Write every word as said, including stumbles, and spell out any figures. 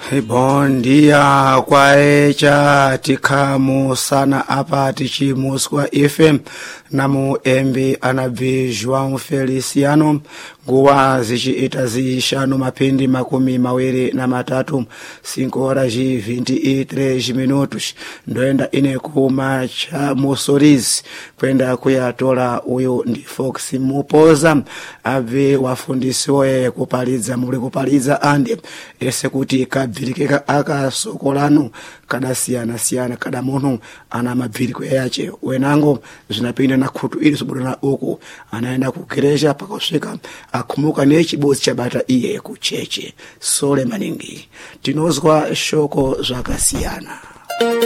Bom dia kwaecha tikamu sana apa tichimuswa F M namu embi anabvi João Feliciano nguwa zichiita zishanu mapindi makumi mawiri na matatu cinco horas e vinte e três minutos ndoenda ine kuma cha Mosorizi kwenda kuyatola uyu ndi Fox Mupoza abve wafundisiwe kupaliza muli kupaliza andi ese kuti kabvirikeka akasokolano kadasiyana siyana kada munhu ana mabviriko yache wenango zvinapinda na khutu ili subudana uku anaenda kugereja pakasvika akhumuka nechibodzi chabata iye kucheche sole maningi tinozwa shoko zvakasiyana.